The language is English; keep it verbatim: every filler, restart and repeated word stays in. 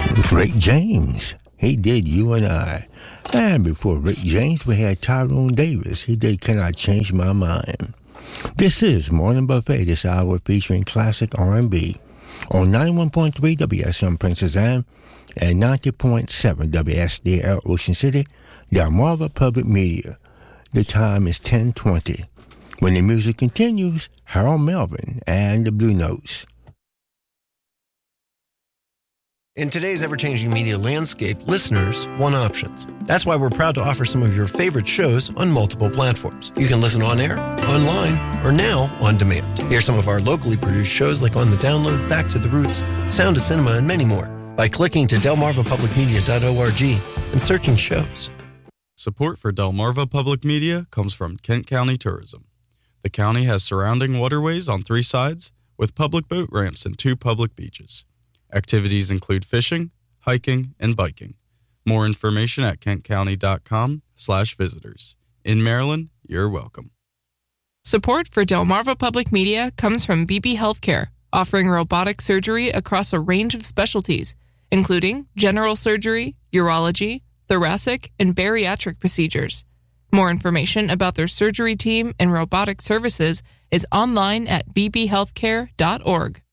Rick James. He did You and I. And before Rick James, we had Tyrone Davis. He did Can I Change My Mind. This is Morning Buffet this hour featuring classic R and B on ninety-one point three W S M Princess Anne and ninety point seven W S D L Ocean City, Delmarva Public Media. The time is ten twenty. When the music continues, Harold Melvin and the Blue Notes. In today's ever-changing media landscape, listeners want options. That's why we're proud to offer some of your favorite shows on multiple platforms. You can listen on air, online, or now on demand. Hear some of our locally produced shows like On the Download, Back to the Roots, Sound of Cinema, and many more by clicking to delmarva public media dot org and searching shows. Support for Delmarva Public Media comes from Kent County Tourism. The county has surrounding waterways on three sides with public boat ramps and two public beaches. Activities include fishing, hiking, and biking. More information at kentcounty.com slash visitors. In Maryland, you're welcome. Support for Delmarva Public Media comes from B B Healthcare, offering robotic surgery across a range of specialties, including general surgery, urology, thoracic, and bariatric procedures. More information about their surgery team and robotic services is online at b b healthcare dot org.